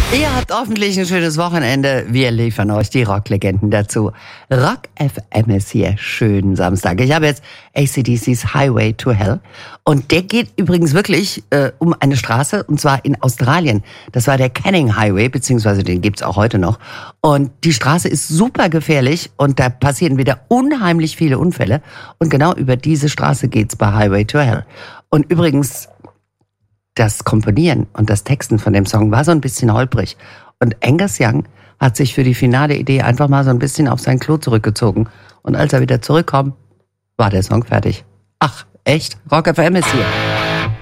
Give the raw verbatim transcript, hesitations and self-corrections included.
Ihr habt hoffentlich ein schönes Wochenende. Wir liefern euch die Rocklegenden dazu. Rock F M ist hier. Schönen Samstag. Ich habe jetzt A C D C's Highway to Hell. Und der geht übrigens wirklich äh, um eine Straße, und zwar in Australien. Das war der Canning Highway, beziehungsweise den gibt's auch heute noch. Und die Straße ist super gefährlich und da passieren wieder unheimlich viele Unfälle. Und genau über diese Straße geht's bei Highway to Hell. Und übrigens, das Komponieren und das Texten von dem Song war so ein bisschen holprig. Und Angus Young hat sich für die finale Idee einfach mal so ein bisschen auf sein Klo zurückgezogen. Und als er wieder zurückkam, war der Song fertig. Ach, echt? Rock F M ist hier.